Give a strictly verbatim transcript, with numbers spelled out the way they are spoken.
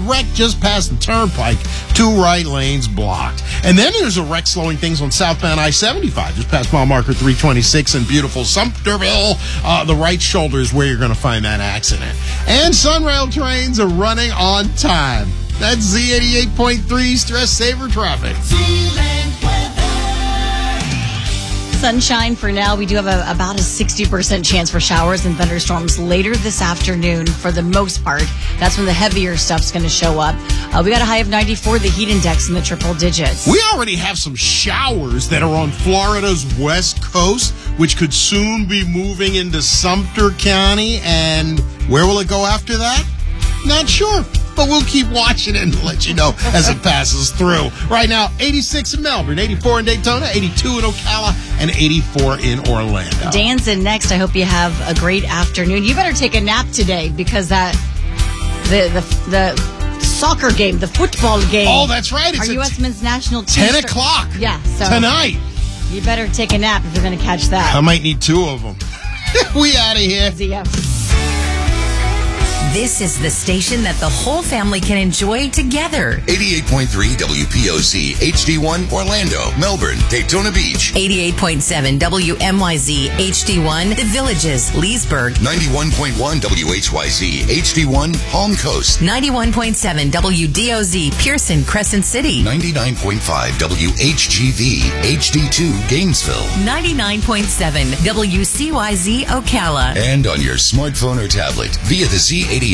wreck just past the turnpike. Two right lanes blocked. And then there's a wreck slowing things on southbound I seventy-five, just past mile marker three twenty-six in beautiful Sumterville. Uh, the right shoulder is where you're going to find that accident. And Sunrail trains are running on time. That's Z eighty-eight point three Stress Saver Traffic. Sunshine for now. We do have a, about a sixty percent chance for showers and thunderstorms later this afternoon for the most part. That's when the heavier stuff's going to show up. Uh, we got a high of ninety-four, the heat index in the triple digits. We already have some showers that are on Florida's west coast, which could soon be moving into Sumter County. And where will it go after that? Not sure. But we'll keep watching it and let you know as it passes through. Right now, eighty-six in Melbourne, eighty-four in Daytona, eighty-two in Ocala, and eighty-four in Orlando. Dan's in next. I hope you have a great afternoon. You better take a nap today because that the the the soccer game, the football game. Oh, that's right. It's our U S men's national team. ten o'clock. Yeah. So tonight. You better take a nap if you're going to catch that. I might need two of them. We out of here. See ya. This is the station that the whole family can enjoy together. eighty-eight point three W P O Z, H D one, Orlando, Melbourne, Daytona Beach. eighty-eight point seven W M Y Z, H D one, The Villages, Leesburg. ninety-one point one W H Y Z, H D one, Palm Coast. ninety-one point seven W D O Z, Pearson, Crescent City. ninety-nine point five W H G V, H D two, Gainesville. ninety-nine point seven W C Y Z, Ocala. And on your smartphone or tablet via the Z